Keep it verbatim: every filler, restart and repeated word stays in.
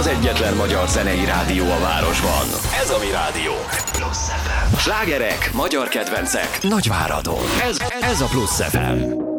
az egyetlen magyar zenei rádió a városban. Ez a mi rádió. Plusz ef em. Slágerek, magyar kedvencek, Nagyváradon. Ez, ez a Plusz ef em.